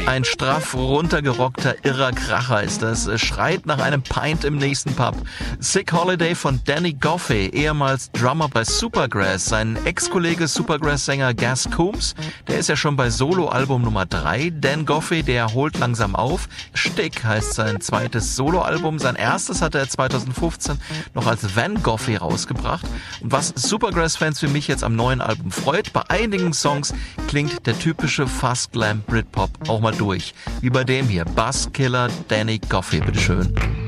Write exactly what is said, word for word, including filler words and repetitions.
Ein straff runtergerockter, irrer Kracher ist das. Es schreit nach einem Pint im nächsten Pub. Sick Holiday von Danny Goffey, ehemals Drummer bei Supergrass. Sein Ex-Kollege Supergrass-Sänger Gaz Coombs, der ist ja schon bei Soloalbum Nummer drei. Dan Goffey, der holt langsam auf. Stick heißt sein zweites Soloalbum. Sein erstes hat er zweitausendfünfzehn noch als Van Goffey rausgebracht. Und was Supergrass-Fans wie mich jetzt am neuen Album freut, bei einigen Songs klingt der typische Fuzz Glam Britpop auch mal durch. Wie bei dem hier, Buzzkiller Danny Goffey, bitteschön.